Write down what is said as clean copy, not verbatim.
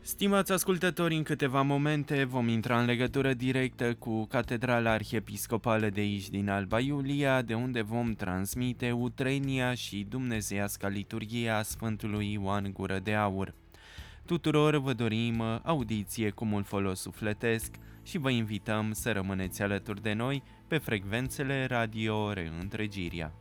Stimați ascultători, în câteva momente vom intra în legătură directă cu Catedrala Arhiepiscopală de aici din Alba Iulia, de unde vom transmite utrenia și dumnezeiasca liturghia a Sfântului Ioan Gură de Aur. Tuturor vă dorim audiție cu mult folos sufletesc și vă invităm să rămâneți alături de noi pe frecvențele Radio Reîntregirea.